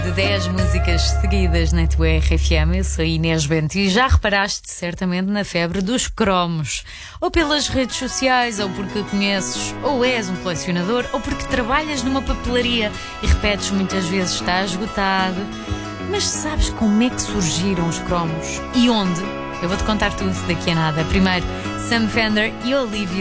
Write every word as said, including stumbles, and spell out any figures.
De dez músicas seguidas na tua R F M, eu sou a Inês Bento e já reparaste certamente na febre dos cromos. Ou pelas redes sociais, ou porque conheces, ou és um colecionador, ou porque trabalhas numa papelaria e repetes muitas vezes está esgotado. Mas sabes como é que surgiram os cromos? E onde? Eu vou-te contar tudo daqui a nada. Primeiro, Sam Fender e Olivia